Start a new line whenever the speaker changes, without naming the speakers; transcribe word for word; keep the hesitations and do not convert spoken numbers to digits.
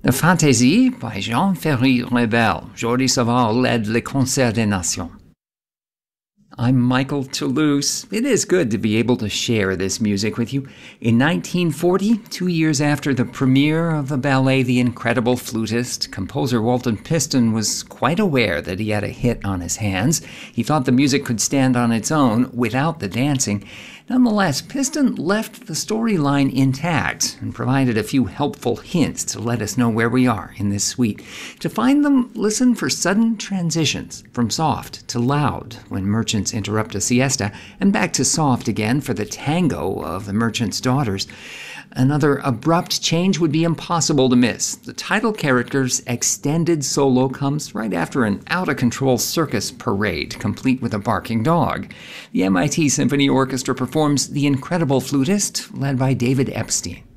The Fantaisie by Jean Ferry Rebel. Jordi Savall led Le Concert des Nations. I'm Michael Toulouse. It is good to be able to share this music with you. In nineteen forty, two years after the premiere of the ballet The Incredible Flutist, composer Walton Piston was quite aware that he had a hit on his hands. He thought the music could stand on its own without the dancing. Nonetheless, Piston left the storyline intact and provided a few helpful hints to let us know where we are in this suite. To find them, listen for sudden transitions from soft to loud when merchants interrupt a siesta, and back to soft again for the tango of the merchant's daughters. Another abrupt change would be impossible to miss. The title character's extended solo comes right after an out-of-control circus parade, complete with a barking dog. The M I T Symphony Orchestra performs The Incredible Flutist, led by David Epstein.